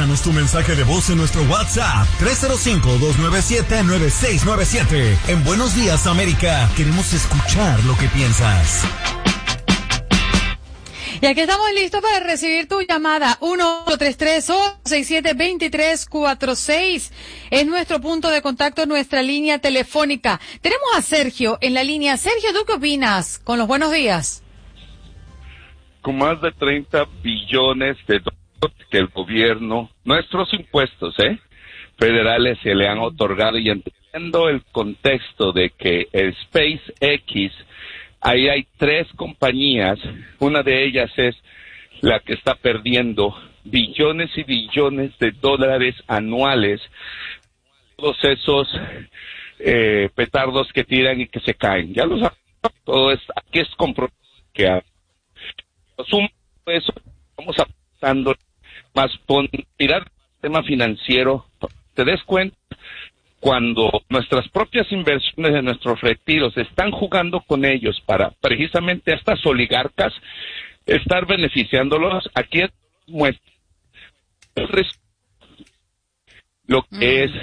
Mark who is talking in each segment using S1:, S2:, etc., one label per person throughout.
S1: Déjanos tu mensaje de voz en nuestro WhatsApp 305-297-9697. En Buenos Días, América, queremos escuchar lo que piensas.
S2: Y aquí estamos listos para recibir tu llamada. 1-833-867-2346 es nuestro punto de contacto, nuestra línea telefónica. Tenemos a Sergio en la línea. Sergio, ¿tú qué opinas? Con los buenos días.
S3: Con más de 30 billones de dólares que el gobierno, nuestros impuestos, federales se le han otorgado, y entendiendo el contexto de que el SpaceX, ahí hay 3 compañías, una de ellas es la que está perdiendo billones y billones de dólares anuales, todos esos petardos que tiran y que se caen. Ya lo sabemos, todo es, aquí es comprobado que sumo eso, estamos aportando más mirar el sistema financiero, te des cuenta cuando nuestras propias inversiones de nuestros retiros están jugando con ellos para precisamente estas oligarcas estar beneficiándolos. Aquí muestra lo que es.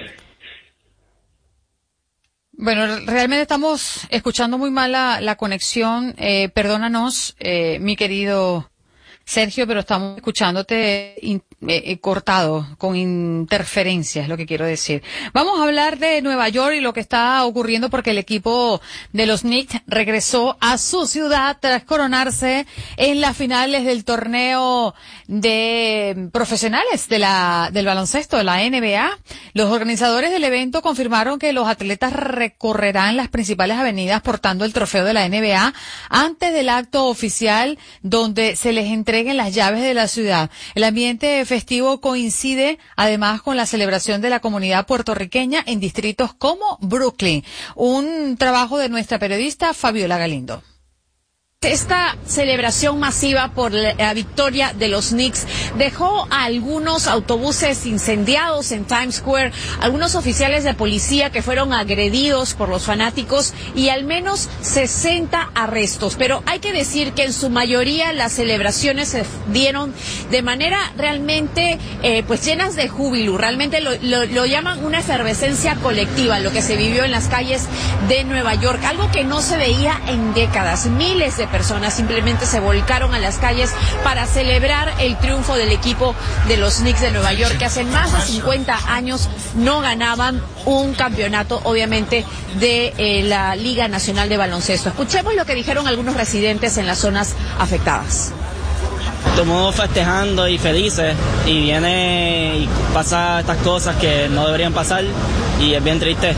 S2: Bueno, realmente estamos escuchando muy mal la conexión. Perdónanos, mi querido Sergio, pero estamos escuchándote cortado, con interferencias, lo que quiero decir. Vamos a hablar de Nueva York y lo que está ocurriendo, porque el equipo de los Knicks regresó a su ciudad tras coronarse en las finales del torneo de profesionales del baloncesto de la NBA. Los organizadores del evento confirmaron que los atletas recorrerán las principales avenidas portando el trofeo de la NBA antes del acto oficial donde se les entreguen las llaves de la ciudad. El ambiente festivo coincide además con la celebración de la comunidad puertorriqueña en distritos como Brooklyn. Un trabajo de nuestra periodista Fabiola Galindo.
S4: Esta celebración masiva por la victoria de los Knicks dejó a algunos autobuses incendiados en Times Square, algunos oficiales de policía que fueron agredidos por los fanáticos y al menos 60 arrestos. Pero hay que decir que en su mayoría las celebraciones se dieron de manera realmente pues llenas de júbilo. Realmente lo llaman una efervescencia colectiva, lo que se vivió en las calles de Nueva York, algo que no se veía en décadas. Miles de personas simplemente se volcaron a las calles para celebrar el triunfo del equipo de los Knicks de Nueva York, que hace más de 50 años no ganaban un campeonato, obviamente, de la Liga Nacional de Baloncesto. Escuchemos lo que dijeron algunos residentes en las zonas afectadas.
S5: Estamos festejando y felices, y viene y pasa estas cosas que no deberían pasar, y es bien triste.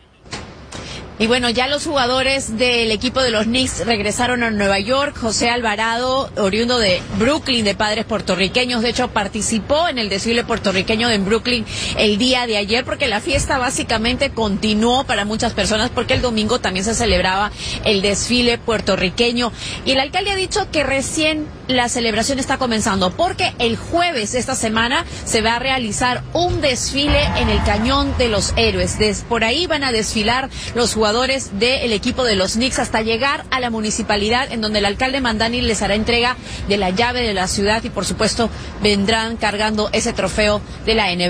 S4: Y bueno, ya los jugadores del equipo de los Knicks regresaron a Nueva York. José Alvarado, oriundo de Brooklyn, de padres puertorriqueños, de hecho participó en el desfile puertorriqueño en Brooklyn el día de ayer, porque la fiesta básicamente continuó para muchas personas, porque el domingo también se celebraba el desfile puertorriqueño. Y el alcalde ha dicho que recién la celebración está comenzando, porque el jueves de esta semana se va a realizar un desfile en el Cañón de los Héroes. Por ahí van a desfilar los jugadores del equipo de los Knicks hasta llegar a la municipalidad, en donde el alcalde Mandani les hará entrega de la llave de la ciudad y por supuesto vendrán cargando ese trofeo de la NBA.